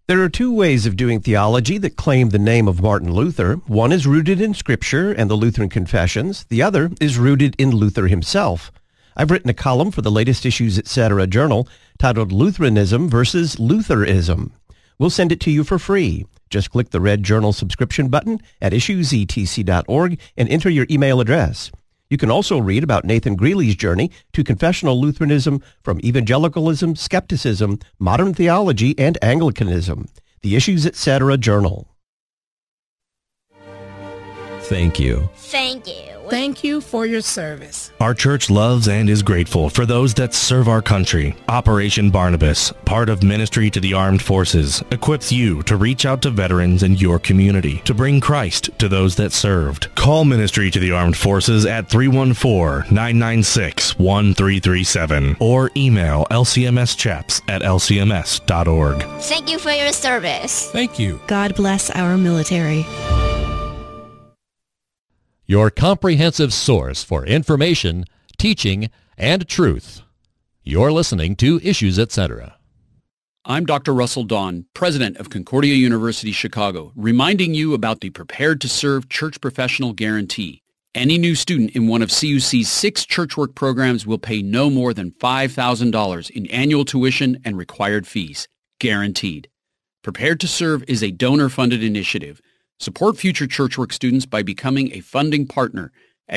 There are two ways of doing theology that claim the name of Martin Luther. One is rooted in Scripture and the Lutheran Confessions. The other is rooted in Luther himself. I've written a column for the latest Issues Etc. journal titled Lutheranism versus Lutherism. We'll send it to you for free. Just click the red journal subscription button at issuesetc.org and enter your email address. You can also read about Nathan Greeley's journey to confessional Lutheranism from evangelicalism, skepticism, modern theology, and Anglicanism. The Issues Etc. journal. Thank you. Thank you. Thank you for your service. Our church loves and is grateful for those that serve our country. Operation Barnabas, part of Ministry to the Armed Forces, equips you to reach out to veterans in your community to bring Christ to those that served. Call Ministry to the Armed Forces at 314-996-1337 or email lcmschaps@lcms.org. Thank you for your service. Thank you. God bless our military. Your comprehensive source for information, teaching, and truth. You're listening to Issues Etc. I'm Dr. Russell Dawn, president of Concordia University Chicago, reminding you about the Prepared to Serve Church Professional Guarantee. Any new student in one of CUC's 6 church work programs will pay no more than $5,000 in annual tuition and required fees, guaranteed. Prepared to Serve is a donor-funded initiative. Support future churchwork students by becoming a funding partner at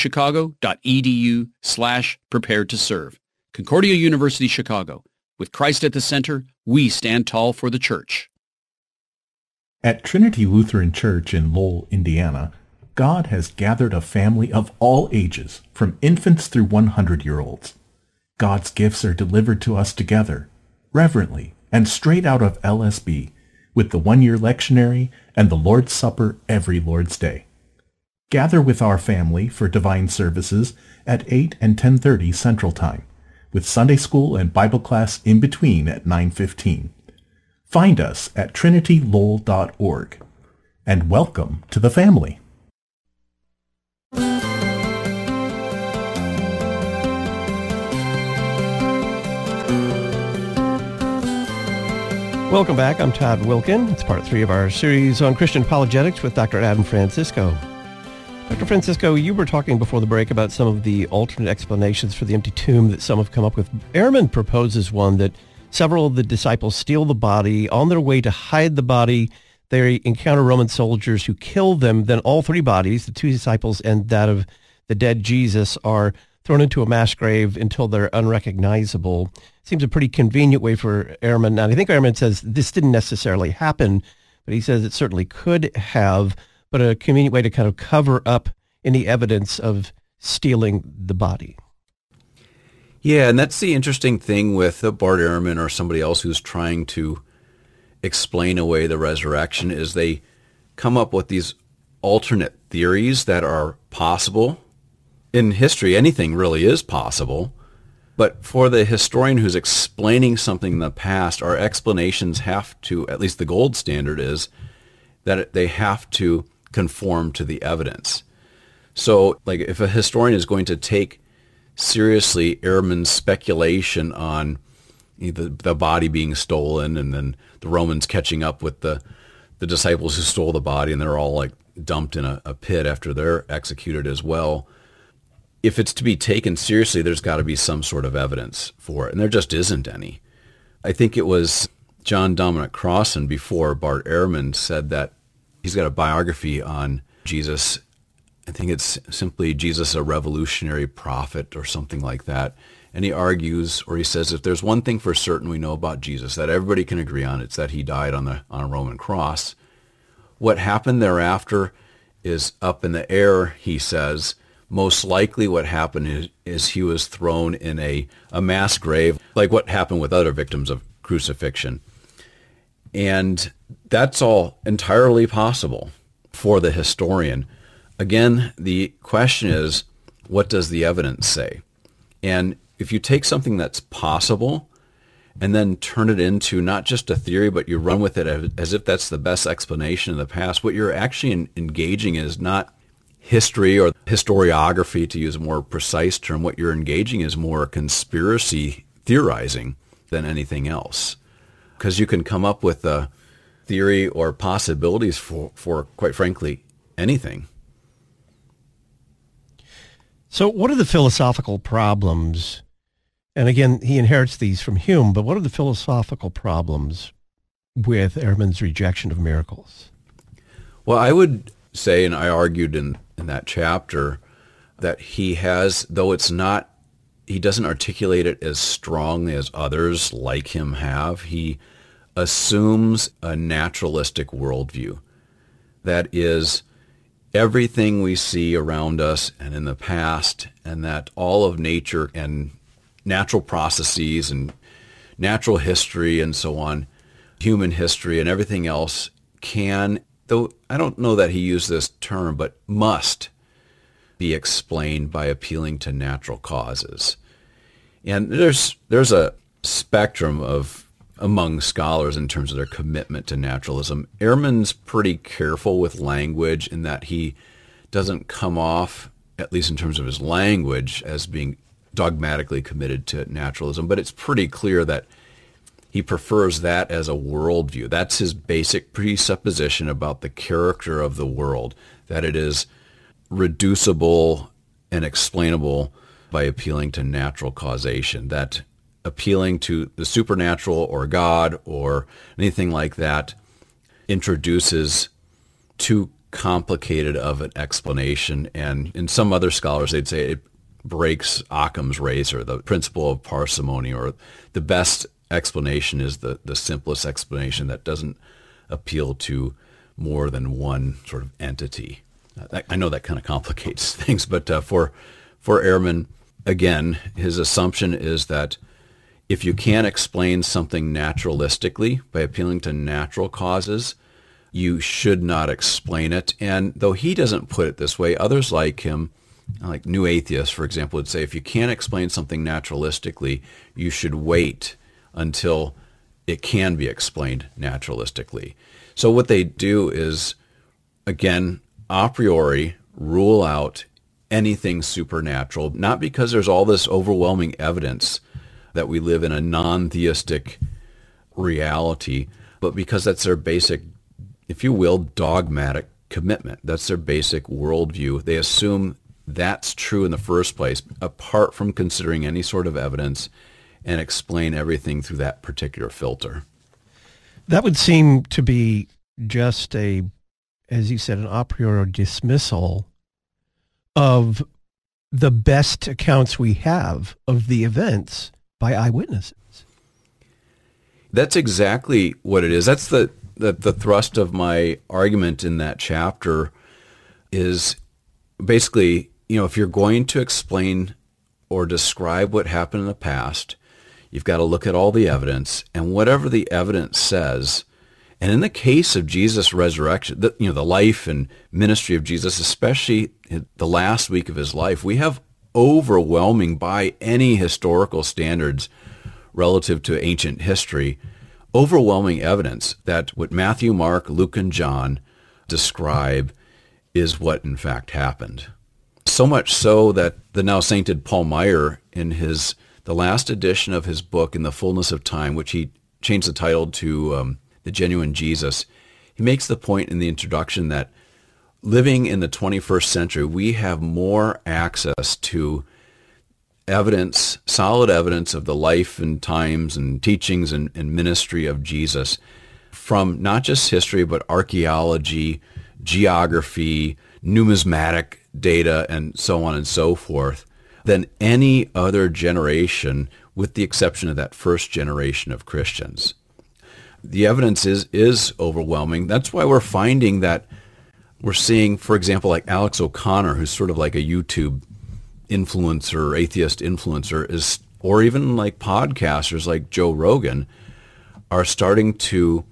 cuchicago.edu/prepared-to-serve. Concordia University Chicago. With Christ at the center, we stand tall for the church. At Trinity Lutheran Church in Lowell, Indiana, God has gathered a family of all ages, from infants through 100-year-olds. God's gifts are delivered to us together, reverently, and straight out of LSB, with the one-year lectionary and the Lord's Supper every Lord's Day. Gather with our family for divine services at 8 and 10:30 Central Time, with Sunday School and Bible class in between at 9:15. Find us at trinitylowell.org. And welcome to the family. Welcome back. I'm Todd Wilkin. It's part 3 of our series on Christian apologetics with Dr. Adam Francisco. Dr. Francisco, you were talking before the break about some of the alternate explanations for the empty tomb that some have come up with. Ehrman proposes one that several of the disciples steal the body. On their way to hide the body, they encounter Roman soldiers who kill them. Then all 3 bodies, the 2 disciples and that of the dead Jesus, are thrown into a mass grave until they're unrecognizable. Seems a pretty convenient way for Ehrman. And I think Ehrman says this didn't necessarily happen, but he says it certainly could have, but a convenient way to kind of cover up any evidence of stealing the body. Yeah, and that's the interesting thing with Bart Ehrman or somebody else who's trying to explain away the resurrection is they come up with these alternate theories that are possible. In history, anything really is possible. But for the historian who's explaining something in the past, our explanations have to, at least the gold standard is, that they have to conform to the evidence. So, like, if a historian is going to take seriously Ehrman's speculation on the body being stolen and then the Romans catching up with the disciples who stole the body and they're all, like, dumped in a pit after they're executed as well, if it's to be taken seriously, there's got to be some sort of evidence for it, and there just isn't any. I think it was John Dominic Crossan before Bart Ehrman said that he's got a biography on Jesus. I think it's simply Jesus, a Revolutionary Prophet or something like that. And he argues, or he says, if there's one thing for certain we know about Jesus that everybody can agree on, it's that he died on a Roman cross. What happened thereafter is up in the air, he says. Most likely what happened is he was thrown in a mass grave, like what happened with other victims of crucifixion. And that's all entirely possible for the historian. Again, the question is, what does the evidence say? And if you take something that's possible and then turn it into not just a theory, but you run with it as if that's the best explanation of the past, what you're actually engaging is not history or historiography, to use a more precise term. What you're engaging is more conspiracy theorizing than anything else. because you can come up with a theory or possibilities for quite frankly, anything. So what are the philosophical problems? And again, he inherits these from Hume, but what are the philosophical problems with Ehrman's rejection of miracles? Well, I would say, and I argued in that chapter, that he has, though it's not, he doesn't articulate it as strongly as others like him have. He assumes a naturalistic worldview. That is, everything we see around us and in the past, and that all of nature and natural processes and natural history and so on, human history and everything else can, though I don't know that he used this term, but must be explained by appealing to natural causes. And there's a spectrum of among scholars in terms of their commitment to naturalism. Ehrman's pretty careful with language in that he doesn't come off, at least in terms of his language, as being dogmatically committed to naturalism, but it's pretty clear that he prefers that as a worldview. That's his basic presupposition about the character of the world, that it is reducible and explainable by appealing to natural causation, that appealing to the supernatural or God or anything like that introduces too complicated of an explanation. And in some other scholars, they'd say it breaks Occam's razor, the principle of parsimony, or the best explanation is the simplest explanation that doesn't appeal to more than one sort of entity. I know that kind of complicates things, but for Ehrman, again, his assumption is that if you can't explain something naturalistically by appealing to natural causes, you should not explain it. And though he doesn't put it this way, others like him, like New Atheists, for example, would say if you can't explain something naturalistically, you should wait until it can be explained naturalistically. So what they do is, again, a priori rule out anything supernatural, not because there's all this overwhelming evidence that we live in a non-theistic reality, but because that's their basic, if you will, dogmatic commitment. That's their basic worldview. They assume that's true in the first place, apart from considering any sort of evidence, and explain everything through that particular filter. That would seem to be just a, as you said, an a priori dismissal of the best accounts we have of the events by eyewitnesses. That's exactly what it is. That's the thrust of my argument in that chapter is basically, if you're going to explain or describe what happened in the past, you've got to look at all the evidence, and whatever the evidence says, and in the case of Jesus' resurrection, the life and ministry of Jesus, especially the last week of his life, we have overwhelming, by any historical standards relative to ancient history, overwhelming evidence that what Matthew, Mark, Luke, and John describe is what in fact happened. So much so that the now sainted Paul Maier, in the last edition of his book, In the Fullness of Time, which he changed the title to The Genuine Jesus, he makes the point in the introduction that living in the 21st century, we have more access to evidence, solid evidence of the life and times and teachings and ministry of Jesus from not just history, but archaeology, geography, numismatic data, and so on and so forth, than any other generation, with the exception of that first generation of Christians. The evidence is overwhelming. That's why we're finding that we're seeing, for example, like Alex O'Connor, who's sort of like a YouTube influencer, atheist influencer, or even like podcasters like Joe Rogan, are starting to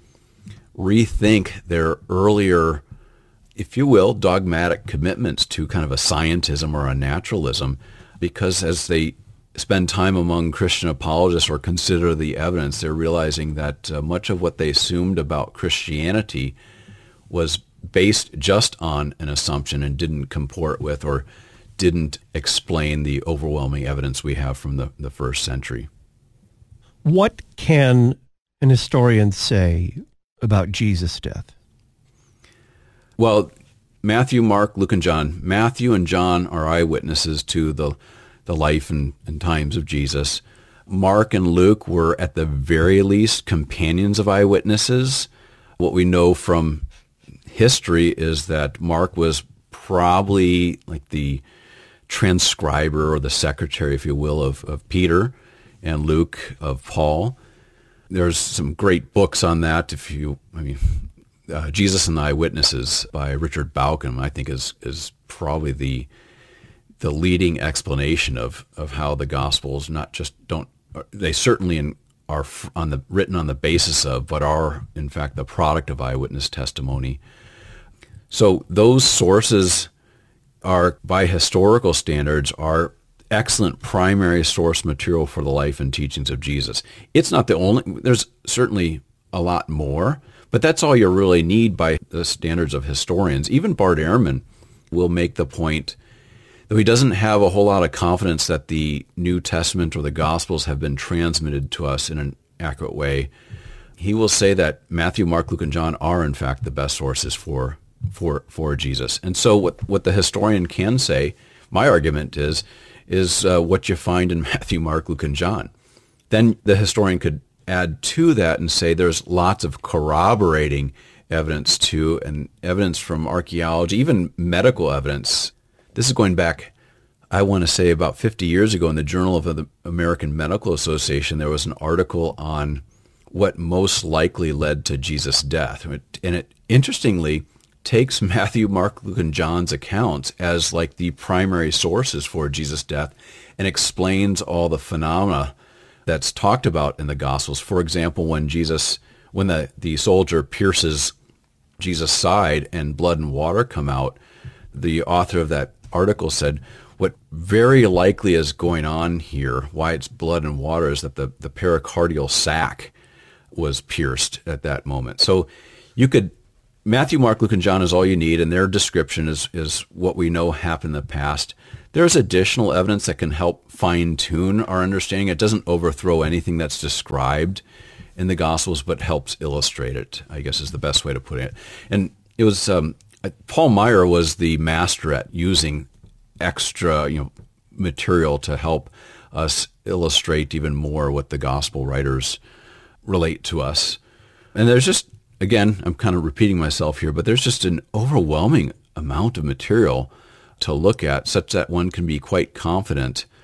rethink their earlier, if you will, dogmatic commitments to kind of a scientism or a naturalism, because as they spend time among Christian apologists or consider the evidence, they're realizing that much of what they assumed about Christianity was based just on an assumption and didn't comport with or didn't explain the overwhelming evidence we have from the first century. What can can historians say about Jesus' death? Well, Matthew, Mark, Luke, and John. Matthew and John are eyewitnesses to the life and times of Jesus. Mark and Luke were at the very least companions of eyewitnesses. What we know from history is that Mark was probably like the transcriber or the secretary, if you will, of Peter, and Luke of Paul. There's some great books on that. Jesus and the Eyewitnesses by Richard Bauckham, I think, is probably the leading explanation of how the Gospels they certainly are written on the basis of, but are in fact the product of eyewitness testimony. So those sources are, by historical standards, are excellent primary source material for the life and teachings of Jesus. It's not the only. There's certainly a lot more, but that's all you really need by the standards of historians. Even Bart Ehrman will make the point, though he doesn't have a whole lot of confidence that the New Testament or the Gospels have been transmitted to us in an accurate way, he will say that Matthew, Mark, Luke, and John are in fact the best sources for Jesus. And so what the historian can say, my argument is what you find in Matthew, Mark, Luke, and John. Then the historian could add to that and say there's lots of corroborating evidence too, and evidence from archaeology, even medical evidence. This is going back, I want to say, about 50 years ago in the Journal of the American Medical Association. There was an article on what most likely led to Jesus' death. And it interestingly takes Matthew, Mark, Luke, and John's accounts as like the primary sources for Jesus' death and explains all the phenomena that's talked about in the Gospels. For example, when the soldier pierces Jesus' side and blood and water come out, the author of that article said, what very likely is going on here, why it's blood and water, is that the pericardial sac was pierced at that moment. So Matthew, Mark, Luke, and John is all you need, and their description is what we know happened in the past. There's additional evidence that can help fine-tune our understanding. It doesn't overthrow anything that's described in the Gospels, but helps illustrate it, I guess is the best way to put it. And it was Paul Maier was the master at using extra material to help us illustrate even more what the Gospel writers relate to us. And there's just, again, I'm kind of repeating myself here, but there's just an overwhelming amount of material to look at, such that one can be quite confident